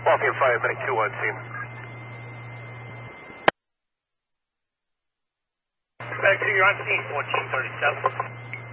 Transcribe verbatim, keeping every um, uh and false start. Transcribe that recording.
Walking five, bank two on scene. Bank two, you're on scene, fourteen thirty-seven.